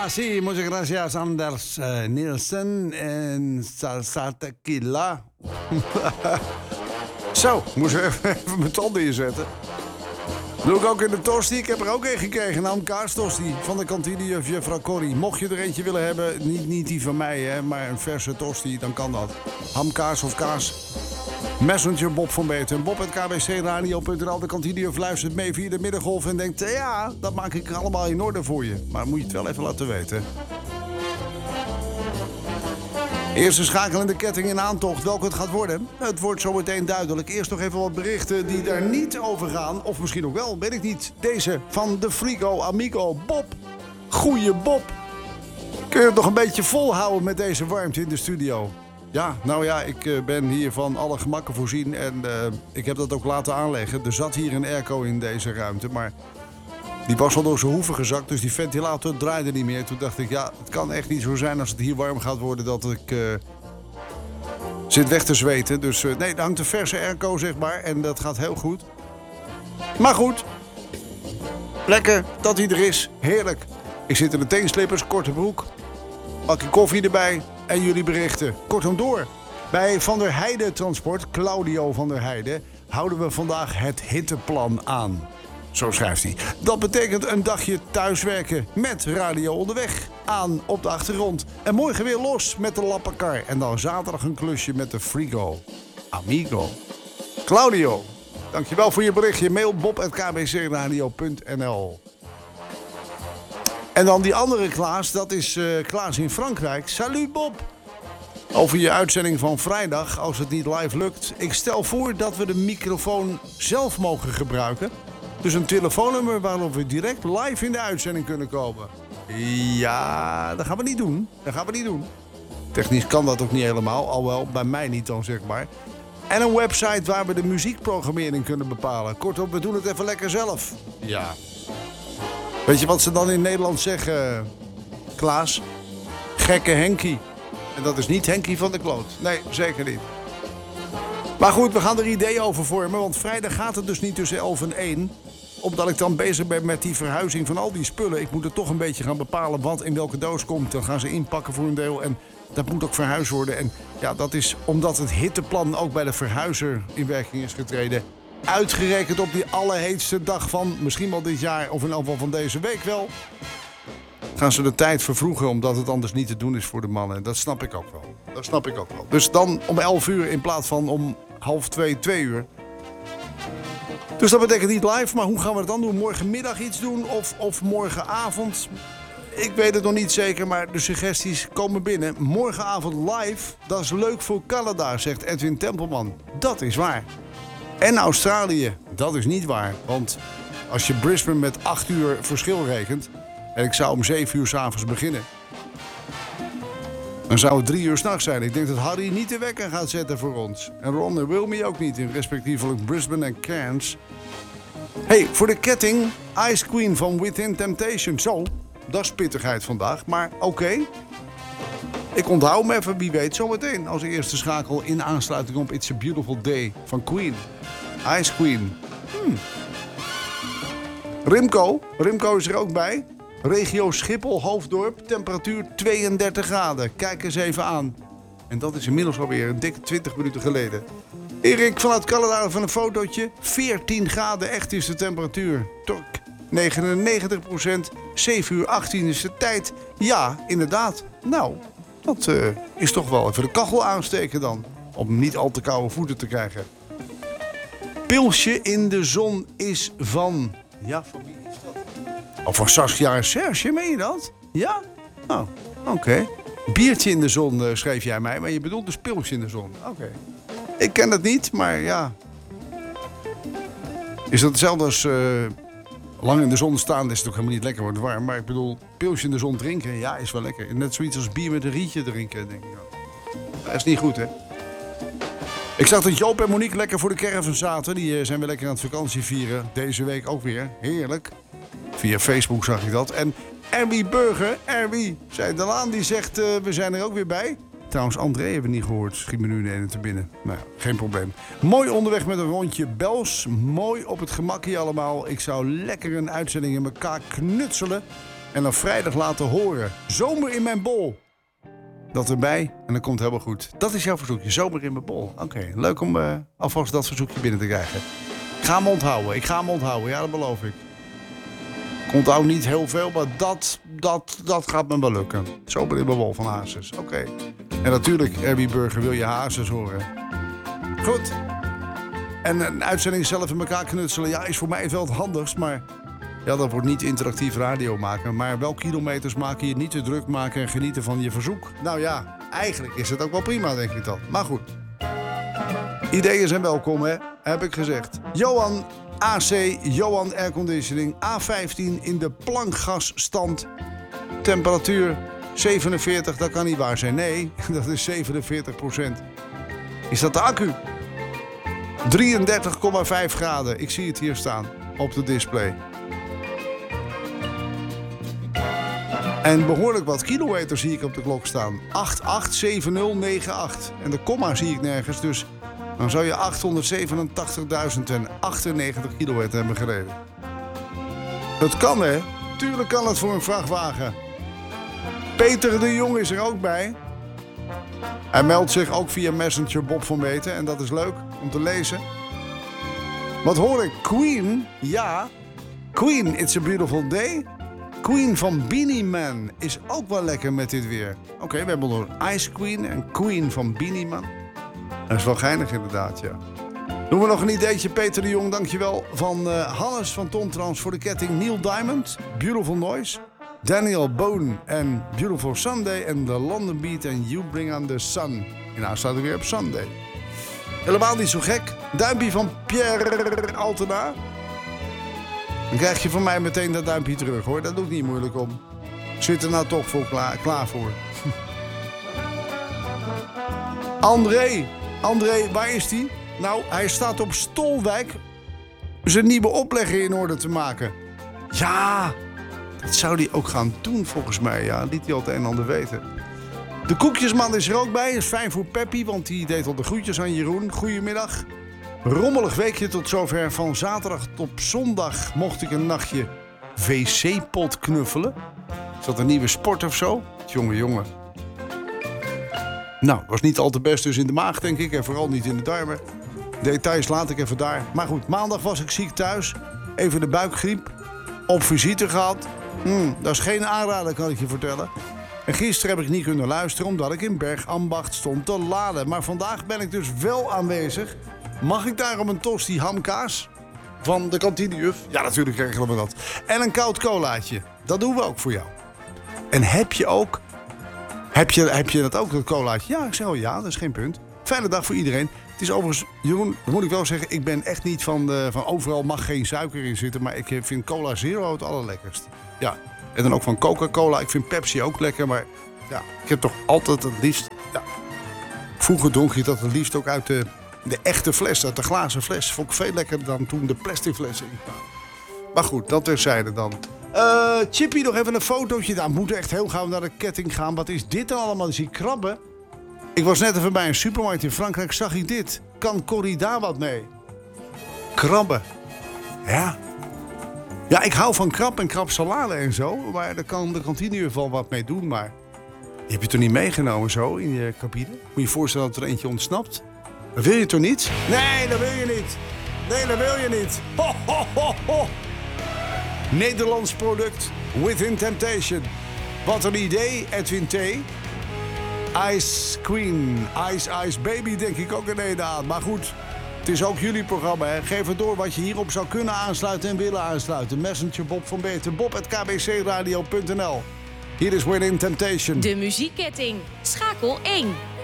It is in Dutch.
Sí, muchas gracias Anders Nielsen en Salsa Tequila. Zo, moest even mijn tanden inzetten. Doe ik ook in de tosti. Ik heb er ook een gekregen, een hamkaas-tosti van de kantine juffrouw Corrie. Mocht je er eentje willen hebben, niet die van mij, hè, maar een verse tosti, dan kan dat. Hamkaas of kaas. Messenger Bob van Beeten. Bob@kbcradio.nl. De kantinejuf luistert mee via de middengolf en denkt... ja, dat maak ik allemaal in orde voor je. Maar moet je het wel even laten weten. Eerste schakelende ketting in aantocht. Welke het gaat worden? Het wordt zo meteen duidelijk. Eerst nog even wat berichten die daar niet over gaan. Of misschien ook wel, weet ik niet. Deze van de Frigo Amigo Bob. Goeie Bob. Kun je het nog een beetje volhouden met deze warmte in de studio? Ja, nou ja, ik ben hier van alle gemakken voorzien en ik heb dat ook laten aanleggen. Er zat hier een airco in deze ruimte, maar die was al door zijn hoeven gezakt, dus die ventilator draaide niet meer. Toen dacht ik, ja, het kan echt niet zo zijn als het hier warm gaat worden dat ik zit weg te zweten. Dus nee, er hangt een verse airco, zeg maar, en dat gaat heel goed. Maar goed, lekker dat hij er is, heerlijk. Ik zit in de teenslippers, korte broek, bakje koffie erbij. En jullie berichten. Kortom door. Bij Van der Heijden Transport, Claudio van der Heijden, houden we vandaag het hitteplan aan. Zo schrijft hij. Dat betekent een dagje thuiswerken met radio onderweg. Aan op de achtergrond. En morgen weer los met de lappenkar. En dan zaterdag een klusje met de Frigo Amigo. Claudio, dankjewel voor je berichtje. Mail bob@kbcradio.nl. En dan die andere Klaas, dat is Klaas in Frankrijk. Salut Bob! Over je uitzending van vrijdag, als het niet live lukt. Ik stel voor dat we de microfoon zelf mogen gebruiken. Dus een telefoonnummer waarop we direct live in de uitzending kunnen komen. Ja, dat gaan we niet doen. Technisch kan dat ook niet helemaal, alhoewel bij mij niet dan, zeg maar. En een website waar we de muziekprogrammering kunnen bepalen. Kortom, we doen het even lekker zelf. Ja. Weet je wat ze dan in Nederland zeggen, Klaas? Gekke Henkie. En dat is niet Henkie van de Kloot. Nee, zeker niet. Maar goed, we gaan er ideeën over vormen. Want vrijdag gaat het dus niet tussen 11 en 1. Omdat ik dan bezig ben met die verhuizing van al die spullen. Ik moet er toch een beetje gaan bepalen wat in welke doos komt. Dan gaan ze inpakken voor een deel. En dat moet ook verhuisd worden. En ja, dat is omdat het hitteplan ook bij de verhuizer in werking is getreden. Uitgerekend op die allerheetste dag van misschien wel dit jaar of in elk geval van deze week wel. Gaan ze de tijd vervroegen omdat het anders niet te doen is voor de mannen. Dat snap ik ook wel. Dus dan om 11 uur in plaats van om 1:30, 2 uur. Dus dat betekent niet live, maar hoe gaan we het dan doen? Morgenmiddag iets doen of morgenavond? Ik weet het nog niet zeker, maar de suggesties komen binnen. Morgenavond live, dat is leuk voor Canada, zegt Edwin Tempelman. Dat is waar. En Australië, dat is niet waar. Want als je Brisbane met 8 uur verschil rekent... en ik zou om 7 uur 's avonds beginnen... dan zou het 3 uur 's nachts zijn. Ik denk dat Harry niet de wekker gaat zetten voor ons. En Ron en Wilmy ook niet, in respectievelijk Brisbane en Cairns. Hey, voor de ketting, Ice Queen van Within Temptation. Zo, dat is pittigheid vandaag, maar oké. Ik onthoud hem even, wie weet, zometeen als eerste schakel in aansluiting op It's a Beautiful Day van Queen. Ice Queen. Rimco is er ook bij. Regio Schiphol, Hoofddorp, temperatuur 32 graden. Kijk eens even aan. En dat is inmiddels alweer een dikke 20 minuten geleden. Erik vanuit Canada van een fotootje. 14 graden, echt is de temperatuur. Tork, 99%, 7 uur 18 is de tijd. Ja, inderdaad. Nou, dat is toch wel even de kachel aansteken dan. Om niet al te koude voeten te krijgen. Pilsje in de zon is van... Ja, van wie is dat? Oh, van Saskia en Serge, meen je dat? Ja? Oh, oké. Biertje in de zon, schreef jij mij. Maar je bedoelt dus pilsje in de zon. Oké. Ik ken het niet, maar ja. Is dat hetzelfde als... lang in de zon staan is het ook helemaal niet lekker, wordt warm. Maar ik bedoel, pilsje in de zon drinken, ja, is wel lekker. Net zoiets als bier met een rietje drinken, denk ik. Dat is niet goed, hè? Ik zag dat Joop en Monique lekker voor de caravan zaten. Die zijn weer lekker aan het vakantie vieren. Deze week ook weer. Heerlijk. Via Facebook zag ik dat. En Erwie Burger, zei Dalaan, die zegt, we zijn er ook weer bij. Trouwens, André hebben we niet gehoord. Schiet me nu in ene te binnen. Nou ja, geen probleem. Mooi onderweg met een rondje bels. Mooi op het gemakkie allemaal. Ik zou lekker een uitzending in elkaar knutselen. En dan vrijdag laten horen. Zomer in mijn bol. Dat erbij en dan komt het helemaal goed. Dat is jouw verzoekje, zomer in mijn bol. Oké, leuk om alvast dat verzoekje binnen te krijgen. Ik ga hem onthouden, ja, dat beloof ik. Ik onthoud niet heel veel, maar dat gaat me wel lukken. Zomer in mijn bol van Hazes, oké. En natuurlijk, Herbie Burger, wil je Hazes horen. Goed. En een uitzending zelf in elkaar knutselen, ja, is voor mij wel het handigst, maar... Ja, dat wordt niet interactief radio maken, maar wel kilometers maken, je niet te druk maken en genieten van je verzoek. Nou ja, eigenlijk is het ook wel prima, denk ik dan. Maar goed. Ideeën zijn welkom, hè? Heb ik gezegd. Johan AC, Johan Airconditioning, A15 in de plankgasstand. Temperatuur 47, dat kan niet waar zijn. Nee, dat is 47%. Is dat de accu? 33,5 graden. Ik zie het hier staan op de display. En behoorlijk wat kilometer zie ik op de klok staan. 887098. En de komma zie ik nergens, dus dan zou je 887.098 kilometer hebben gereden. Het kan, hè? Tuurlijk kan het voor een vrachtwagen. Peter de Jong is er ook bij. Hij meldt zich ook via Messenger Bob van Weten. En dat is leuk om te lezen. Wat hoor ik? Queen? Ja. Queen, It's a Beautiful Day. Queen van Beanie Man is ook wel lekker met dit weer. Oké, we hebben nog Ice Queen en Queen van Beanie Man. Dat is wel geinig inderdaad, ja. Doen we nog een ideetje, Peter de Jong, dankjewel. Van Hannes van Tomtrans voor de ketting. Neil Diamond, Beautiful Noise. Daniel Bone en Beautiful Sunday. En de London Beat en You Bring on the Sun. En nou staat er weer op Sunday. Helemaal niet zo gek. Duimpje van Pierre Altena. Dan krijg je van mij meteen dat duimpje terug, hoor. Dat doe ik niet moeilijk om. Zit er nou toch voor klaar voor. André, waar is die? Nou, hij staat op Stolwijk zijn nieuwe oplegger in orde te maken. Ja, dat zou hij ook gaan doen volgens mij. Ja, liet hij al het een en ander weten. De koekjesman is er ook bij. Is fijn voor Peppy, want die deed al de groetjes aan Jeroen. Goedemiddag. Rommelig weekje tot zover. Van zaterdag tot zondag mocht ik een nachtje wc-pot knuffelen. Is dat een nieuwe sport of zo? Jongen. Nou, was niet al te best dus in de maag, denk ik. En vooral niet in de darmen. Details laat ik even daar. Maar goed, maandag was ik ziek thuis. Even de buikgriep. Op visite gehad. Dat is geen aanrader, kan ik je vertellen. En gisteren heb ik niet kunnen luisteren omdat ik in Bergambacht stond te laden. Maar vandaag ben ik dus wel aanwezig. Mag ik daarom een tosti hamkaas van de kantinejuf? Ja, natuurlijk regelen we dat. En een koud colaatje. Dat doen we ook voor jou. En heb je dat ook, dat colaatje? Ja, ik zeg al ja, dat is geen punt. Fijne dag voor iedereen. Het is overigens, Jeroen, dat moet ik wel zeggen, ik ben echt niet van overal mag geen suiker in zitten. Maar ik vind Cola Zero het allerlekkerst. Ja, en dan ook van Coca-Cola. Ik vind Pepsi ook lekker, maar ja, ik heb toch altijd het liefst... Ja. Vroeger dronk je dat het liefst ook uit de echte fles, uit de glazen fles. Vond ik veel lekkerder dan toen de plastic fles in. Maar goed, dat terzijde dan. Chippy, nog even een fotootje. Daar moet echt heel gauw naar de ketting gaan. Wat is dit dan allemaal? Zie je krabben? Ik was net even bij een supermarkt in Frankrijk. Zag ik dit? Kan Corrie daar wat mee? Krabben. Ja. Ja, ik hou van krab en krabsalade en zo. Maar daar kan de kantinejuf wel wat mee doen. Maar die heb je toch niet meegenomen zo in je cabine? Moet je je voorstellen dat er eentje ontsnapt? Dat wil je toch niet? Nee, dat wil je niet. Nee, dat wil je niet. Ho, ho, ho, ho. Nederlands product, Within Temptation. Wat een idee, Edwin T. Ice Queen, Ice Baby denk ik ook ineens aan. Maar goed, het is ook jullie programma. Hè? Geef het door wat je hierop zou kunnen aansluiten en willen aansluiten. Messenger Bob van Beeten, bob@kbcradio.nl. Hier is Within Temptation. De muziekketting. Schakel 1.